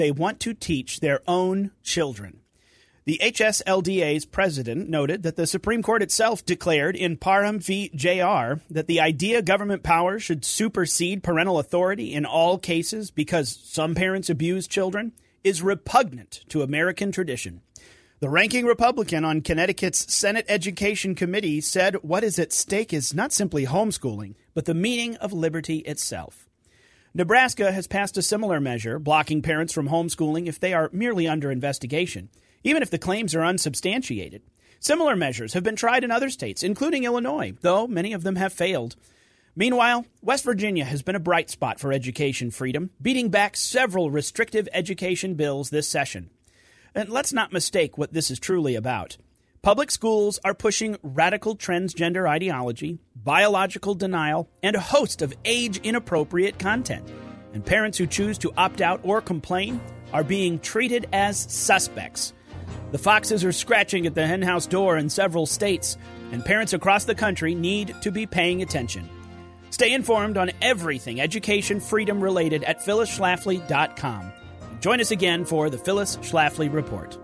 they want to teach their own children. The HSLDA's president noted that the Supreme Court itself declared in Parham v. JR that the idea government power should supersede parental authority in all cases because some parents abuse children is repugnant to American tradition. The ranking Republican on Connecticut's Senate Education Committee said what is at stake is not simply homeschooling, but the meaning of liberty itself. Nebraska has passed a similar measure, blocking parents from homeschooling if they are merely under investigation, even if the claims are unsubstantiated. Similar measures have been tried in other states, including Illinois, though many of them have failed. Meanwhile, West Virginia has been a bright spot for education freedom, beating back several restrictive education bills this session. And let's not mistake what this is truly about. Public schools are pushing radical transgender ideology, biological denial, and a host of age-inappropriate content. And parents who choose to opt out or complain are being treated as suspects. The foxes are scratching at the henhouse door in several states, and parents across the country need to be paying attention. Stay informed on everything education freedom related at phyllisschlafly.com. Join us again for the Phyllis Schlafly Report.